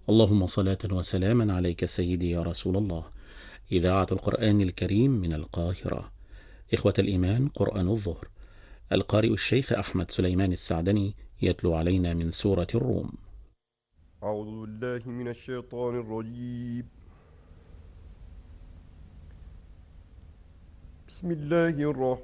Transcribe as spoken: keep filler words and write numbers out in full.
اللهم صلاة وسلاما عليك سيدي يا رسول الله. إذاعة القرآن الكريم من القاهرة. إخوة الإيمان، قرآن الظهر. القارئ الشيخ أحمد سليمان السعدني يتلو علينا من سورة الروم. أعوذ بالله من الشيطان الرجيم. بسم الله الرحمن